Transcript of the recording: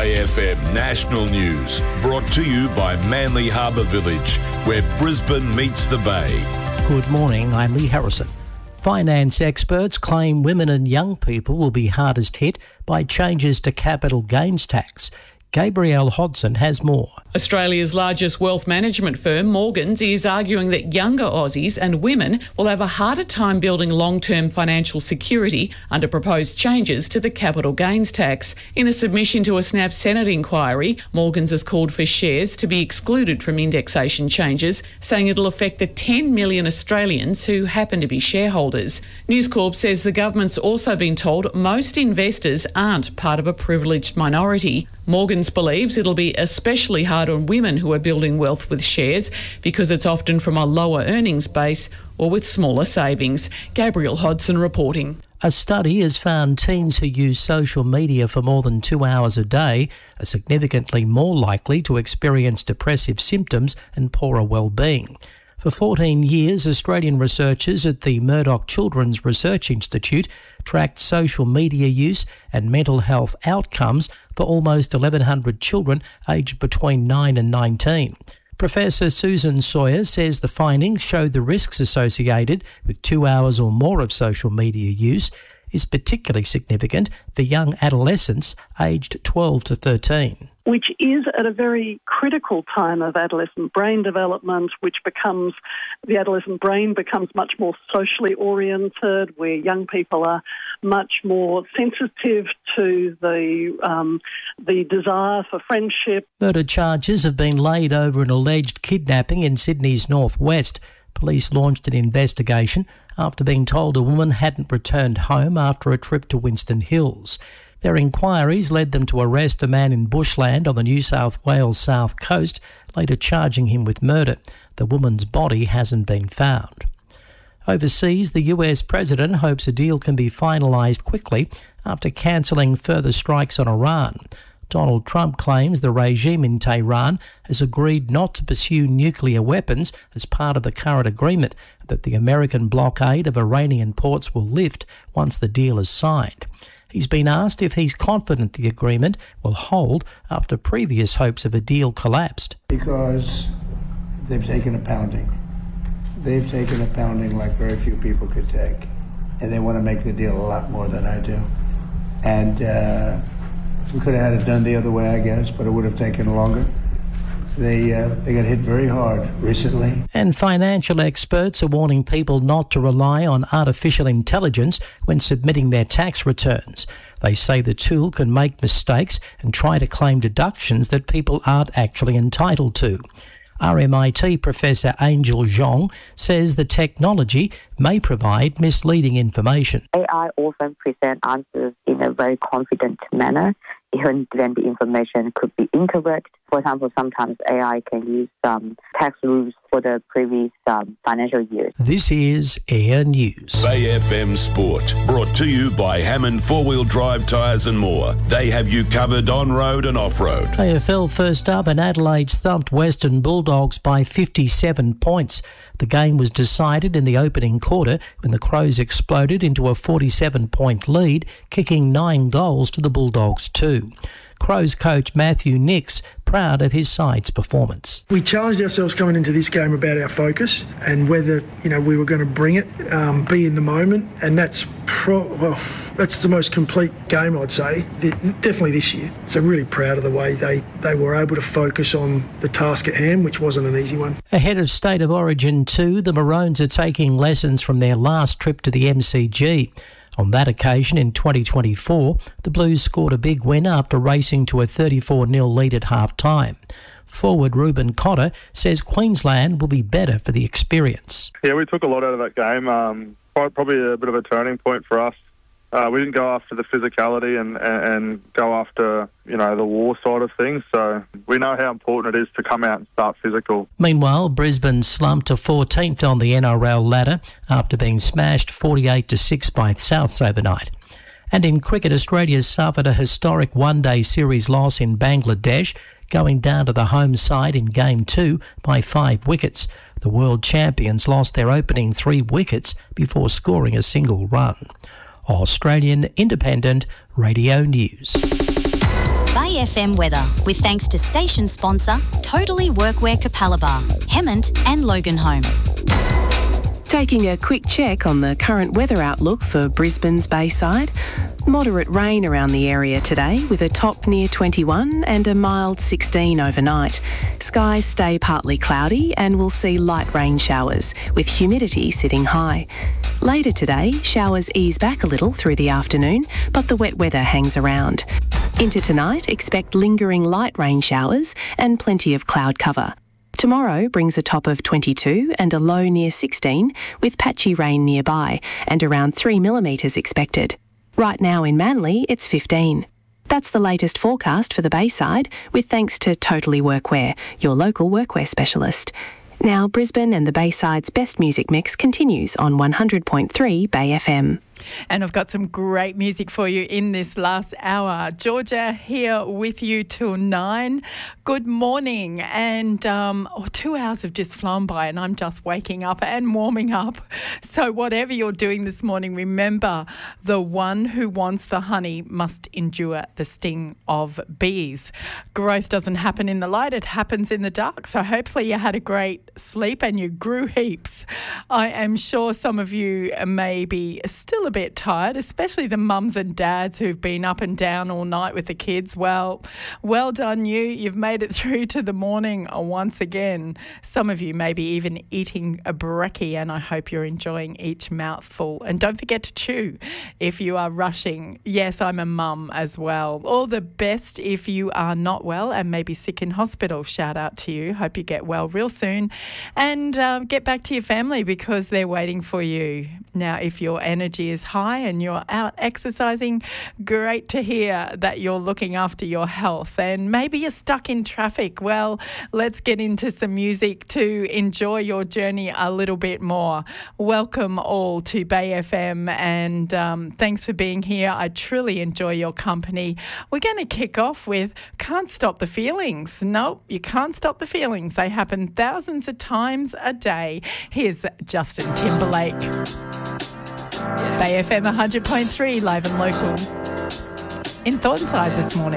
Bay FM National News, brought to you by Manly Harbour Village, where Brisbane meets the Bay. Good morning, I'm Lee Harrison. Finance experts claim women and young people will be hardest hit by changes to capital gains tax. Gabrielle Hodson has more. Australia's largest wealth management firm, Morgans, is arguing that younger Aussies and women will have a harder time building long-term financial security under proposed changes to the capital gains tax. In a submission to a Snap Senate inquiry, Morgans has called for shares to be excluded from indexation changes, saying it'll affect the 10 million Australians who happen to be shareholders. News Corp says the government's also been told most investors aren't part of a privileged minority. Morgans believes it'll be especially hard on women who are building wealth with shares because it's often from a lower earnings base or with smaller savings. Gabrielle Hodson reporting. A study has found teens who use social media for more than 2 hours a day are significantly more likely to experience depressive symptoms and poorer well-being. For 14 years, Australian researchers at the Murdoch Children's Research Institute tracked social media use and mental health outcomes for almost 1,100 children aged between 9 and 19. Professor Susan Sawyer says the findings show the risks associated with 2 hours or more of social media use is particularly significant for young adolescents aged 12 to 13. Which is at a very critical time of adolescent brain development, the adolescent brain becomes much more socially oriented, where young people are much more sensitive to the desire for friendship. Murder charges have been laid over an alleged kidnapping in Sydney's northwest. Police launched an investigation after being told a woman hadn't returned home after a trip to Winston Hills. Their inquiries led them to arrest a man in bushland on the New South Wales south coast, later charging him with murder. The woman's body hasn't been found. Overseas, the US president hopes a deal can be finalised quickly after cancelling further strikes on Iran. Donald Trump claims the regime in Tehran has agreed not to pursue nuclear weapons as part of the current agreement, that the American blockade of Iranian ports will lift once the deal is signed. He's been asked if he's confident the agreement will hold after previous hopes of a deal collapsed. Because they've taken a pounding. They've taken a pounding like very few people could take. And they want to make the deal a lot more than I do. And we could have had it done the other way, I guess, but it would have taken longer. They got hit very hard recently. And financial experts are warning people not to rely on artificial intelligence when submitting their tax returns. They say the tool can make mistakes and try to claim deductions that people aren't actually entitled to. RMIT Professor Angel Zhong says the technology may provide misleading information. AI often presents answers in a very confident manner, even when the information could be incorrect. For example, sometimes AI can use tax rules for the previous financial years. This is Air News. Bay FM Sport, brought to you by Hammond 4-Wheel Drive Tyres and More. They have you covered on-road and off-road. AFL first up, and Adelaide's thumped Western Bulldogs by 57 points. The game was decided in the opening quarter when the Crows exploded into a 47-point lead, kicking 9 goals to the Bulldogs 2. Crows coach Matthew Nix proud of his side's performance. We challenged ourselves coming into this game about our focus and whether we were going to bring it, be in the moment, and that's the most complete game, I'd say, definitely this year. So really proud of the way they were able to focus on the task at hand, which wasn't an easy one. Ahead of State of Origin 2, the Maroons are taking lessons from their last trip to the MCG. On that occasion in 2024, the Blues scored a big win after racing to a 34-0 lead at half-time. Forward Ruben Cotter says Queensland will be better for the experience. Yeah, we took a lot out of that game. Probably a bit of a turning point for us. We didn't go after the physicality and go after, the war side of things. So we know how important it is to come out and start physical. Meanwhile, Brisbane slumped to 14th on the NRL ladder after being smashed 48-6 by Souths overnight. And in cricket, Australia suffered a historic one-day series loss in Bangladesh, going down to the home side in Game 2 by 5 wickets. The world champions lost their opening 3 wickets before scoring a single run. Australian Independent Radio News. Bay Bay FM weather, with thanks to station sponsor Totally Workwear Capalaba, Hemmant and Loganholme. Taking a quick check on the current weather outlook for Brisbane's Bayside. Moderate rain around the area today with a top near 21 and a mild 16 overnight. Skies stay partly cloudy and we'll see light rain showers with humidity sitting high. Later today, showers ease back a little through the afternoon, but the wet weather hangs around. Into tonight, expect lingering light rain showers and plenty of cloud cover. Tomorrow brings a top of 22 and a low near 16 with patchy rain nearby and around 3 millimetres expected. Right now in Manly, it's 15. That's the latest forecast for the Bayside with thanks to Totally Workwear, your local workwear specialist. Now Brisbane and the Bayside's best music mix continues on 100.3 Bay FM. And I've got some great music for you in this last hour. Georgia here with you till 9. Good morning. And 2 hours have just flown by and I'm just waking up and warming up. So whatever you're doing this morning, remember the one who wants the honey must endure the sting of bees. Growth doesn't happen in the light, it happens in the dark. So hopefully you had a great sleep and you grew heaps. I am sure some of you may be still a bit tired, especially the mums and dads who've been up and down all night with the kids. Well done you. You've made it through to the morning once again. Some of you may be even eating a brekkie and I hope you're enjoying each mouthful. And don't forget to chew if you are rushing. Yes, I'm a mum as well. All the best if you are not well and maybe sick in hospital. Shout out to you. Hope you get well real soon and get back to your family because they're waiting for you. Now, if your energy is high and you're out exercising, great to hear that you're looking after your health and maybe you're stuck in traffic. Well, let's get into some music to enjoy your journey a little bit more. Welcome all to Bay FM and thanks for being here. I truly enjoy your company. We're going to kick off with Can't Stop the Feelings. No, you can't stop the feelings. They happen thousands of times a day. Here's Justin Timberlake. Bay FM 100.3 live and local in Thornside this morning.